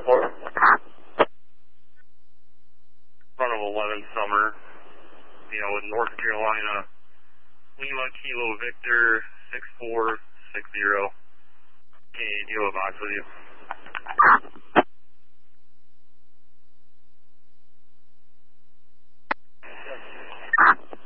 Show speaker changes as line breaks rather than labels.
Front of 11 Summer, with North Carolina, Lima Kilo Victor 6460. Okay, do you have a box with you?